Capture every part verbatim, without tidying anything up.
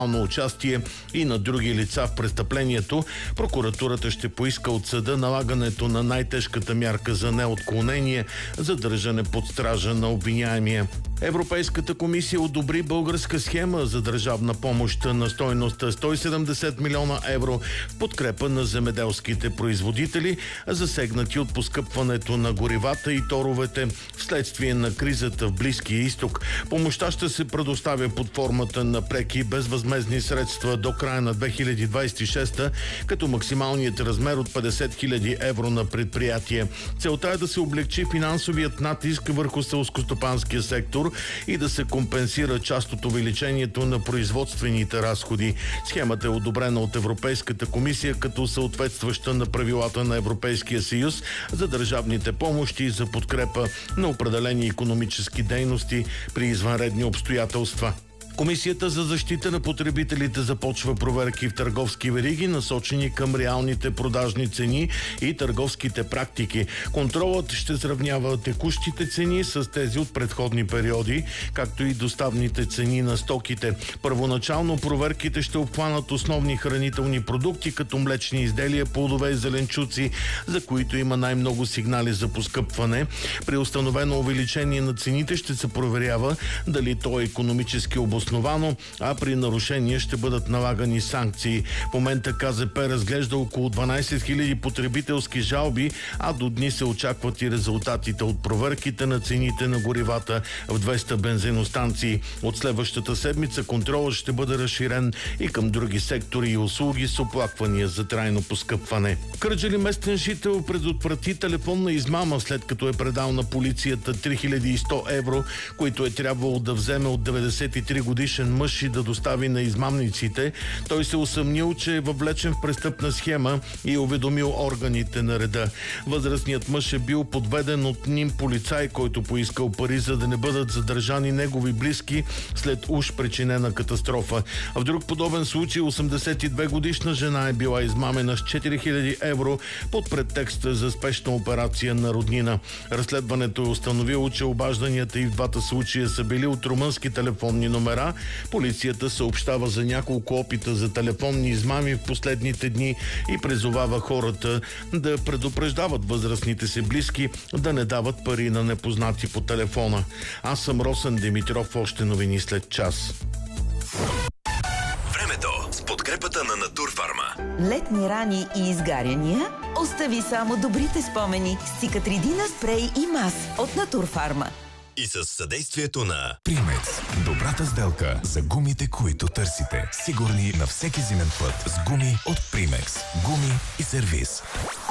участие и на други лица в престъплението, прокуратурата ще поиска от съда налагането на най-тежката мярка за неотклонение, задържане под стража на обвиняемия. Европейската комисия одобри българска схема за държавна помощ на стойност сто и седемдесет милиона евро в подкрепа на земеделските производители, засегнати от поскъпването на горивата и торовете вследствие на кризата в Близкия изток. Помощта ще се предоставя под формата на преки безвъзмездни средства до края на две хиляди двадесет и шеста, като максималният размер от петдесет хиляди евро на предприятие. Целта е да се облегчи финансовият натиск върху селскостопанския сектор и да се компенсира част от увеличението на производствените разходи. Схемата е одобрена от Европейската комисия като съответстваща на правилата на Европейския съюз за държавните помощи за подкрепа на определени икономически дейности при извънредни обстоятелства. Комисията за защита на потребителите започва проверки в търговски вериги, насочени към реалните продажни цени и търговските практики. Контролът ще сравнява текущите цени с тези от предходни периоди, както и доставните цени на стоките. Първоначално проверките ще обхванат основни хранителни продукти, като млечни изделия, плодове и зеленчуци, за които има най-много сигнали за поскъпване. При установено увеличение на цените ще се проверява дали то е икономически обосновано, а при нарушение ще бъдат налагани санкции. В момента К З П разглежда около дванадесет хиляди потребителски жалби, а до дни се очакват и резултатите от проверките на цените на горивата в двеста бензиностанции. От следващата седмица контролът ще бъде разширен и към други сектори и услуги с оплаквания за трайно поскъпване. Кърджали местен жител предотврати телефонна измама, след като е предал на полицията три хиляди и сто евро, които е трябвало да вземе от деветдесет и три годишен мъж и да достави на измамниците. Той се усъмнил, че е въвлечен в престъпна схема и е уведомил органите на реда. Възрастният мъж е бил подведен от ним полицай, който поискал пари, за да не бъдат задържани негови близки след уж причинена катастрофа. А в друг подобен случай осемдесет и две годишна жена е била измамена с четири хиляди евро под претекста за спешна операция на роднина. Разследването е установило, че обажданията и в двата случая са били от румънски телефонни номера. Полицията съобщава за няколко опита за телефонни измами в последните дни и призовава хората да предупреждават възрастните си близки да не дават пари на непознати по телефона. Аз съм Росен Димитров, още новини след час. Времето с подкрепата на Натурфарма. Летни рани и изгаряния? Остави само добрите спомени с Циcatrидина спрей и мас от Натурфарма. И с съдействието на Примекс. Добрата сделка за гумите, които търсите. Сигурни на всеки зимен път с гуми от Примекс. Гуми и сервиз.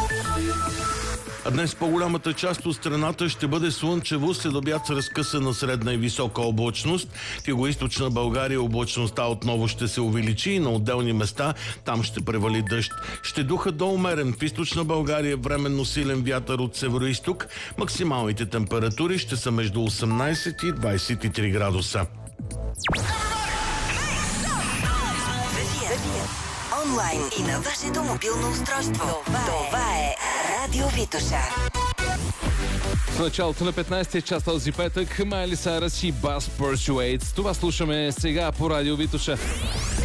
А днес по-голямата част от страната ще бъде слънчево, след обяд с разкъсана средна и висока облачност. В югоизточна България облачността отново ще се увеличи и на отделни места там ще превали дъжд. Ще духа до умерен. В източна България временно силен вятър от североизток. Максималните температури ще са между осемнадесет и двадесет и три градуса. Онлайн и на вашето мобилно устройство. Това е Радио Витоша. В началото на петнадесетия час този петък Майли Сайръс и Бас Pursuades. Това слушаме сега по Радио Витоша.